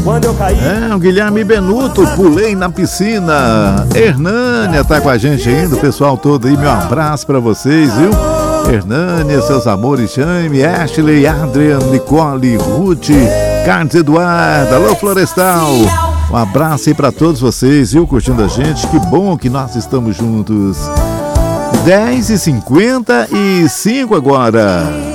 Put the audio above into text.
Quando eu caí. O Guilherme Benuto, pulei na piscina. Hernânia tá com a gente ainda, o pessoal todo aí, meu abraço pra vocês, viu? Hernânia, seus amores, Jaime, Ashley, Adrian, Nicole, Ruth, Carlos Eduardo, alô Florestal. Um abraço aí pra todos vocês, viu? Curtindo a gente, que bom que nós estamos juntos. 10h55 agora.